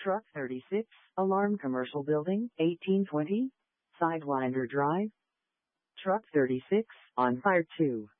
Truck 36, Alarm Commercial Building, 1820, Sidewinder Drive. Truck 36, on fire 2.